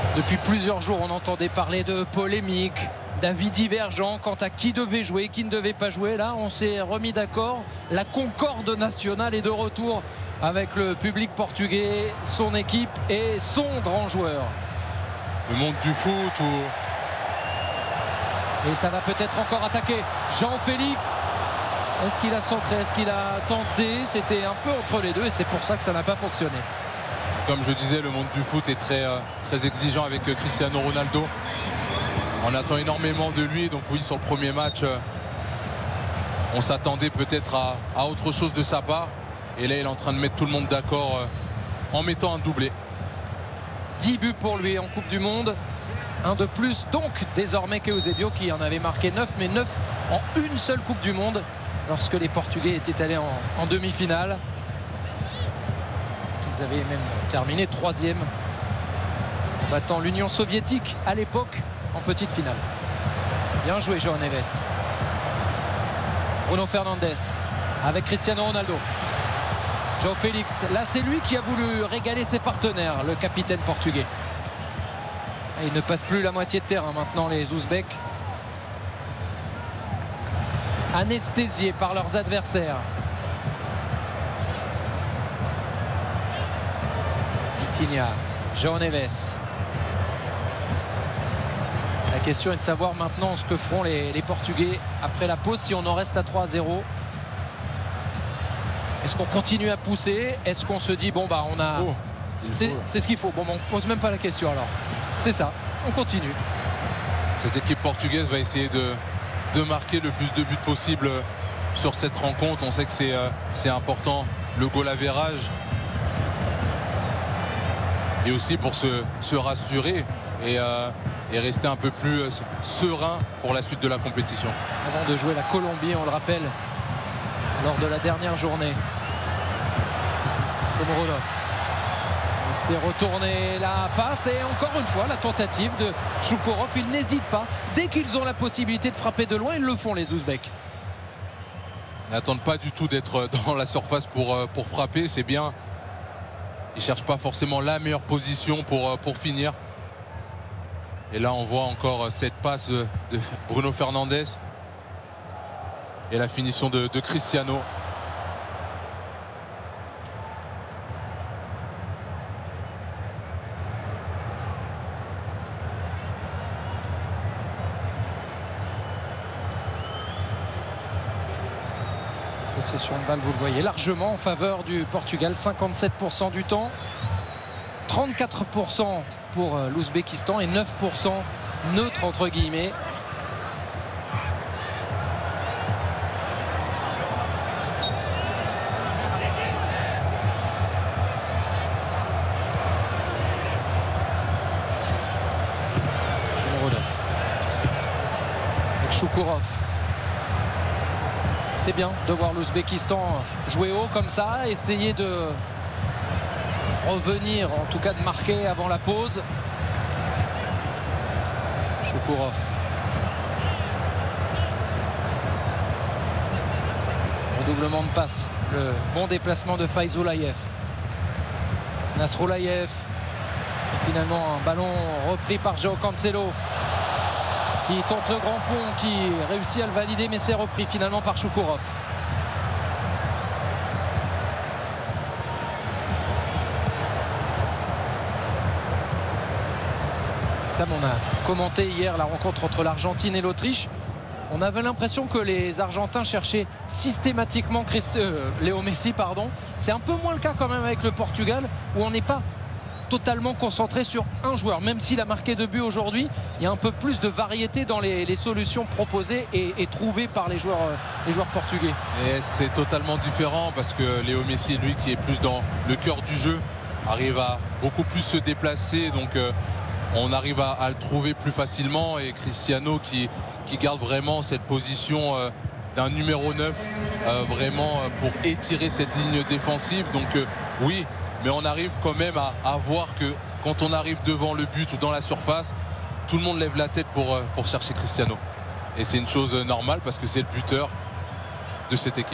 Depuis plusieurs jours, on entendait parler de polémiques, d'avis divergents quant à qui devait jouer, qui ne devait pas jouer. Là, on s'est remis d'accord. La concorde nationale est de retour avec le public portugais, son équipe et son grand joueur. Le monde du foot Et ça va peut-être encore attaquer. Jean-Félix, est-ce qu'il a centré, est-ce qu'il a tenté? C'était un peu entre les deux et c'est pour ça que ça n'a pas fonctionné. Comme je disais, le monde du foot est très exigeant avec Cristiano Ronaldo. On attend énormément de lui. Donc oui, sur le premier match, on s'attendait peut-être à autre chose de sa part. Et là, il est en train de mettre tout le monde d'accord en mettant un doublé. 10 buts pour lui en Coupe du Monde. Un de plus donc désormais qu'Eusebio qui en avait marqué 9, mais 9 en une seule Coupe du Monde lorsque les Portugais étaient allés en demi-finale. Ils avaient même terminé 3e en battant l'Union soviétique à l'époque en petite finale. Bien joué João Neves. Bruno Fernandes avec Cristiano Ronaldo. João Félix, là c'est lui qui a voulu régaler ses partenaires, le capitaine portugais. Et il ne passe plus la moitié de terrain maintenant, les Ouzbeks. Anesthésiés par leurs adversaires. Vitinha, João Neves. La question est de savoir maintenant ce que feront les Portugais après la pause, si on en reste à 3-0. Est-ce qu'on continue à pousser? Est-ce qu'on se dit bon bah on a... C'est ce qu'il faut. Bon, on ne pose même pas la question alors. C'est ça, on continue. Cette équipe portugaise va essayer de marquer le plus de buts possible sur cette rencontre. On sait que c'est important, le goal average. Et aussi pour se rassurer et rester un peu plus serein pour la suite de la compétition. Avant de jouer la Colombie, on le rappelle, lors de la dernière journée. Shomurodov. Il s'est retourné la passe et encore une fois la tentative de Choukourov. Il n'hésite pas. Dès qu'ils ont la possibilité de frapper de loin, ils le font les Ouzbeks. N'attendent pas du tout d'être dans la surface pour frapper, c'est bien. Ils ne cherchent pas forcément la meilleure position pour finir. Et là on voit encore cette passe de Bruno Fernandes. Et la finition de Cristiano. Possession de balle, vous le voyez, largement en faveur du Portugal, 57% du temps. 34% pour l'Ouzbékistan et 9% neutre entre guillemets. Avec Choukourov. C'est bien de voir l'Ouzbékistan jouer haut comme ça, essayer de revenir, en tout cas de marquer avant la pause. Choukourov. Redoublement de passe. Le bon déplacement de Faizoulayev. Nasroulayev. Et finalement un ballon repris par João Cancelo, qui tente le grand pont, qui réussit à le valider, mais c'est repris finalement par Choukourov. Sam, on a commenté hier la rencontre entre l'Argentine et l'Autriche. On avait l'impression que les Argentins cherchaient systématiquement Léo Messi, pardon. C'est un peu moins le cas quand même avec le Portugal, où on n'est pas totalement concentré sur un joueur. Même s'il a marqué 2 buts aujourd'hui, il y a un peu plus de variété dans les solutions proposées et trouvées par les joueurs portugais. Et c'est totalement différent parce que Léo Messi, lui qui est plus dans le cœur du jeu, arrive à beaucoup plus se déplacer, donc on arrive à le trouver plus facilement. Et Cristiano qui garde vraiment cette position d'un numéro 9 vraiment pour étirer cette ligne défensive. Donc oui, mais on arrive quand même à voir que quand on arrive devant le but ou dans la surface, tout le monde lève la tête pour chercher Cristiano. Et c'est une chose normale parce que c'est le buteur de cette équipe.